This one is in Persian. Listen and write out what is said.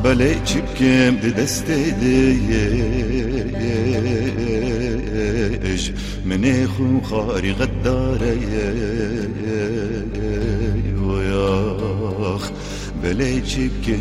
بله چبکم ده دسته دیش من خو خاری غداره ویاخ بله چبکم